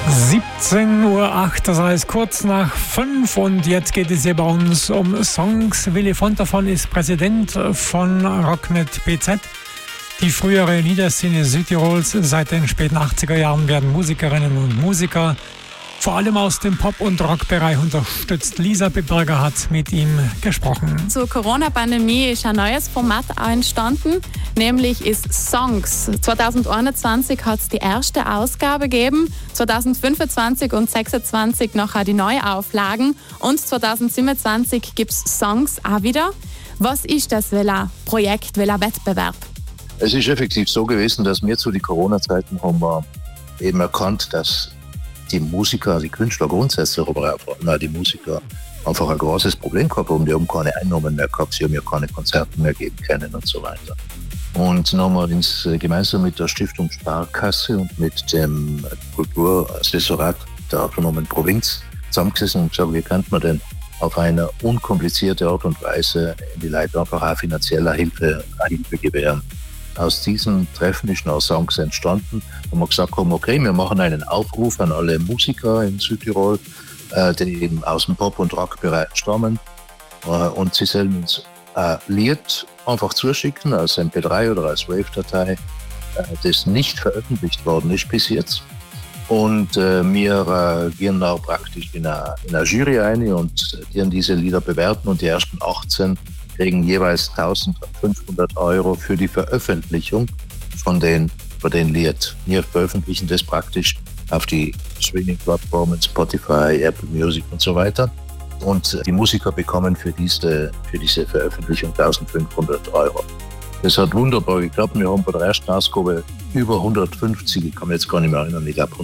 17:08 Uhr, das heißt kurz nach 5, und jetzt geht es hier bei uns um Songs. Willi Fontafon ist Präsident von Rocknet BZ. Die frühere Liederszene Südtirols. Seit den späten 80er Jahren werden Musikerinnen und Musiker vor allem aus dem Pop- und Rockbereich unterstützt. Lisa Biberger hat mit ihm gesprochen. Zur Corona-Pandemie ist ein neues Format entstanden, nämlich ist Songs. 2021 hat es die erste Ausgabe gegeben, 2025 und 2026 nachher die Neuauflagen und 2027 gibt es Songs auch wieder. Was ist das, welcher Projekt, welcher Wettbewerb? Es ist effektiv so gewesen, dass wir zu den Corona-Zeiten haben wir eben erkannt, dass die Musiker, die Künstler grundsätzlich, aber auch die Musiker einfach ein großes Problem gehabt haben. Die haben keine Einnahmen mehr gehabt, sie haben ja keine Konzerte mehr geben können und so weiter. Und dann haben wir uns gemeinsam mit der Stiftung Sparkasse und mit dem Kulturassessorat der autonomen Provinz zusammengesessen und gesagt, wie könnte man denn auf eine unkomplizierte Art und Weise die Leute einfach auch finanzieller Hilfe gewähren. Aus diesem Treffen ist noch Songs entstanden, wo wir gesagt haben, okay, wir machen einen Aufruf an alle Musiker in Südtirol, die eben aus dem Pop- und Rockbereich stammen, und sie sollen uns ein Lied einfach zuschicken als MP3 oder als Wave-Datei, das nicht veröffentlicht worden ist bis jetzt. Und wir gehen da praktisch in eine Jury ein und die diese Lieder bewerten, und die ersten 18 kriegen jeweils 1.500 € für die Veröffentlichung von den Lied. Wir veröffentlichen das praktisch auf die Streaming-Plattformen Spotify, Apple Music und so weiter. Und die Musiker bekommen für diese Veröffentlichung 1.500 €. Das hat wunderbar geklappt. Wir haben bei der ersten Ausgabe über 150, ich kann mich jetzt gar nicht mehr erinnern, ich glaube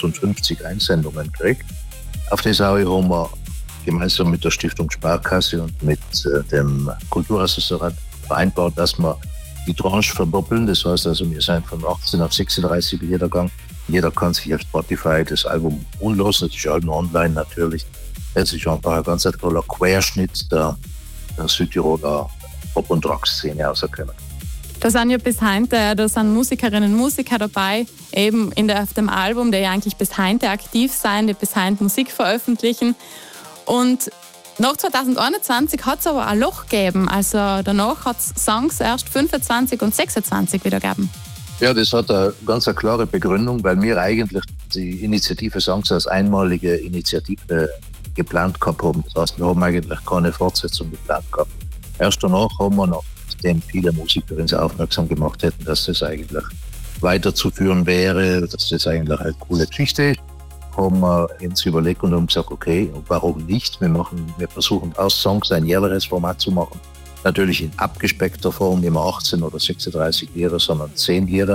158 Einsendungen gekriegt. Auf das haben wir gemeinsam mit der Stiftung Sparkasse und mit dem Kulturassessorat vereinbart, dass wir die Tranche verdoppeln. Das heißt also, wir sind von 18 auf 36 Liedergang. Jeder kann sich auf Spotify das Album unlosen. Das ist ja nur online natürlich. Es ist einfach ein ganz toller Querschnitt der Südtiroler Pop- und Rock-Szene rausgekommen. Da sind ja bis heute, da sind Musikerinnen und Musiker dabei, eben auf dem Album, die ja eigentlich bis heute aktiv sind, die bis heute Musik veröffentlichen. Und nach 2021 hat es aber ein Loch gegeben. Also danach hat es Songs erst 25 und 26 wieder gegeben. Ja, das hat eine ganz klare Begründung, weil wir eigentlich die Initiative Songs als einmalige Initiative geplant gehabt haben. Das heißt, wir haben eigentlich keine Fortsetzung geplant gehabt. Erst danach haben wir, nachdem viele Musiker uns aufmerksam gemacht hätten, dass das eigentlich weiterzuführen wäre, dass das eigentlich eine coole Geschichte ist, haben wir uns überlegt und haben gesagt, okay, warum nicht? Wir versuchen aus Songs ein jährliches Format zu machen. Natürlich in abgespeckter Form, nicht mehr 18 oder 36 Lieder, sondern 10 Lieder,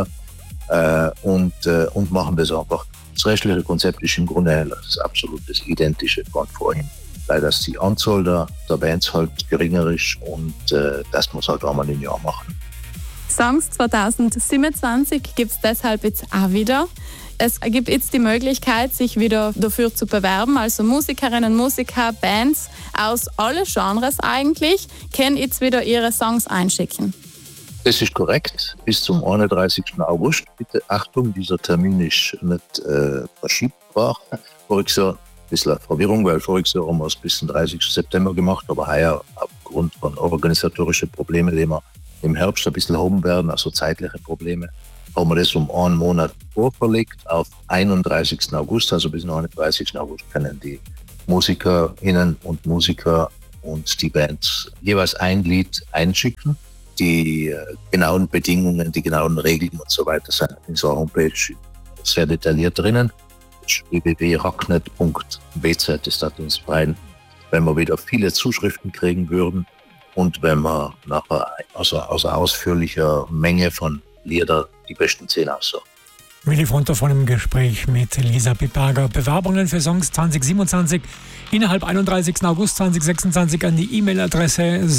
und machen das einfach. Das restliche Konzept ist im Grunde das absolut das Identische von vorhin, weil das die Anzahl der Bands halt geringer ist und das muss halt einmal im Jahr machen. Songs 2027 gibt es deshalb jetzt auch wieder. Es gibt jetzt die Möglichkeit, sich wieder dafür zu bewerben. Also Musikerinnen, Musiker, Bands aus allen Genres eigentlich, können jetzt wieder ihre Songs einschicken. Das ist korrekt. Bis zum 31. August. Bitte Achtung, dieser Termin ist nicht verschiebbar. Voriges Jahr ein bisschen Verwirrung, weil voriges Jahr haben wir es bis zum 30. September gemacht, aber heuer aufgrund von organisatorischen Problemen, die wir im Herbst ein bisschen haben werden, also zeitliche Probleme, haben wir das um einen Monat vorverlegt auf 31. August. Also bis zum 31. August können die Musikerinnen und Musiker und die Bands jeweils ein Lied einschicken. Die genauen Bedingungen, die genauen Regeln und so weiter sind in unserer Homepage sehr detailliert drinnen. www.rocknet.bz ist das uns rein. Wenn wir wieder viele Zuschriften kriegen würden und wenn wir nachher aus ausführlicher Menge von Lieder die besten 10 aussuchen. Willi Fontafon im Gespräch mit Lisa Biberger. Bewerbungen für Songs 2027 innerhalb 31. August 2026 an die E-Mail-Adresse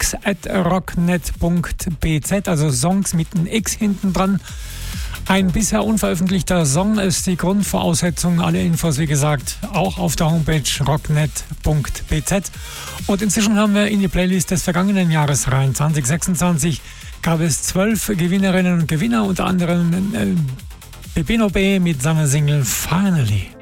songs@rocknet.bz, also Songs mit einem X hinten dran. Ein bisher unveröffentlichter Song ist die Grundvoraussetzung. Alle Infos, wie gesagt, auch auf der Homepage rocknet.bz. Und inzwischen haben wir in die Playlist des vergangenen Jahres rein. 2026 gab es 12 Gewinnerinnen und Gewinner, unter anderem Pepino B mit seiner Single Finally.